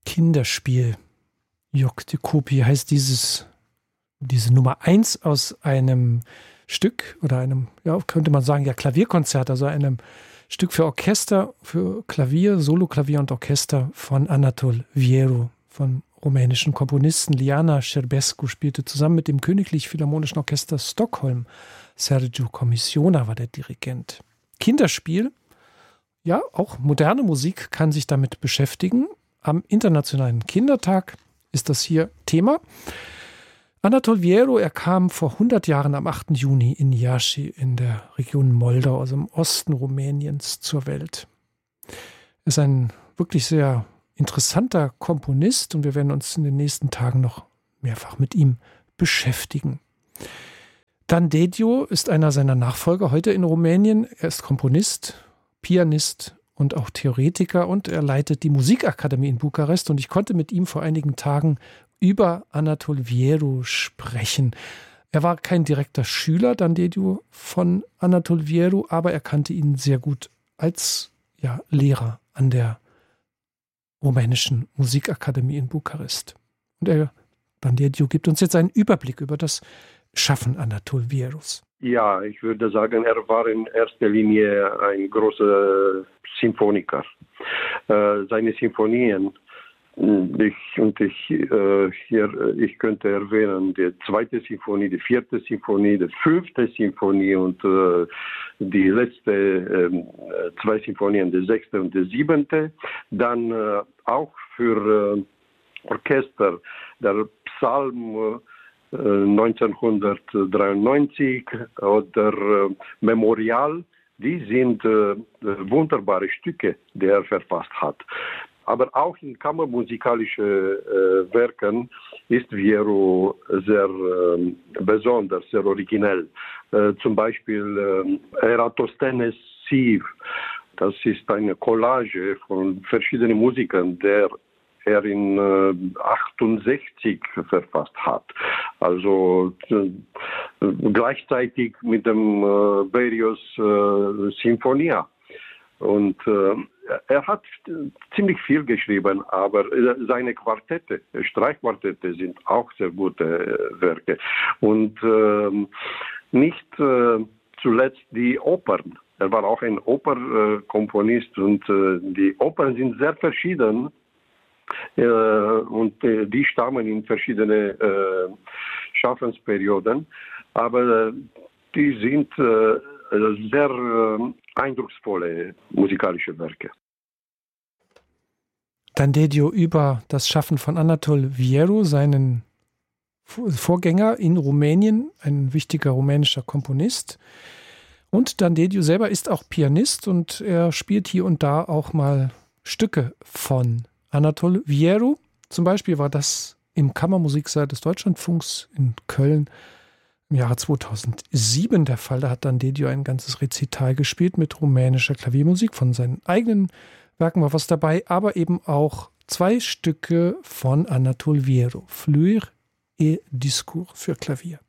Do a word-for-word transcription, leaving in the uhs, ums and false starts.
Kinderspiel. Yoktekopi heißt dieses, diese Nummer eins aus einem Stück oder einem, ja, könnte man sagen, ja, Klavierkonzert, also einem Stück für Orchester, für Klavier, Soloklavier und Orchester von Anatol Vieru, vom rumänischen Komponisten. Liana Șerbescu spielte zusammen mit dem Königlich Philharmonischen Orchester Stockholm. Sergiu Comissiona war der Dirigent. Kinderspiel, ja, auch moderne Musik kann sich damit beschäftigen. Am Internationalen Kindertag ist das hier Thema. Anatol Vieru, er kam vor hundert Jahren am achten Juni in Iași in der Region Moldau, also im Osten Rumäniens, zur Welt. Er ist ein wirklich sehr interessanter Komponist und wir werden uns in den nächsten Tagen noch mehrfach mit ihm beschäftigen. Dan Dediu ist einer seiner Nachfolger heute in Rumänien. Er ist Komponist, Pianist und auch Theoretiker und er leitet die Musikakademie in Bukarest und ich konnte mit ihm vor einigen Tagen über Anatol Vieru sprechen. Er war kein direkter Schüler, Dan Dediu, von Anatol Vieru, aber er kannte ihn sehr gut als ja, Lehrer an der rumänischen Musikakademie in Bukarest. Und er, Dan Dediu, gibt uns jetzt einen Überblick über das Schaffen Anatol Vierus. Ja, ich würde sagen, er war in erster Linie ein großer Symphoniker. Äh, seine Symphonien, ich, und ich, äh, hier, ich könnte erwähnen, die zweite Symphonie, die vierte Symphonie, die fünfte Symphonie und äh, die letzte äh, zwei Symphonien, die sechste und die siebente. Dann äh, auch für äh, Orchester, der Psalm äh, neunzehnhundertdreiundneunzig oder äh, Memorial, die sind äh, wunderbare Stücke, die er verfasst hat. Aber auch in kammermusikalischen äh, Werken ist Vieru sehr äh, besonders, sehr originell. Äh, zum Beispiel äh, Eratosthenes Siv. Das ist eine Collage von verschiedenen Musikern, der er in äh, achtundsechzig verfasst hat. Also äh, gleichzeitig mit dem äh, Berlioz äh, Sinfonia. Und äh, er hat ziemlich viel geschrieben, aber seine Quartette, Streichquartette sind auch sehr gute äh, Werke. Und äh, nicht äh, zuletzt die Opern. Er war auch ein Operkomponist und äh, die Opern sind sehr verschieden äh, und äh, die stammen in verschiedene äh, Schaffensperioden, aber äh, die sind äh, sehr äh, eindrucksvolle musikalische Werke. Dan Dediu über das Schaffen von Anatol Vieru, seinen Vorgänger in Rumänien, ein wichtiger rumänischer Komponist. Und Dan Dediu selber ist auch Pianist und er spielt hier und da auch mal Stücke von Anatol Vieru. Zum Beispiel war das im Kammermusiksaal des Deutschlandfunks in Köln im Jahre zweitausendsieben der Fall. Da hat Dan Dediu ein ganzes Rezital gespielt mit rumänischer Klaviermusik. Von seinen eigenen Werken war was dabei, aber eben auch zwei Stücke von Anatol Vieru, Flûre et Discours für Klavier.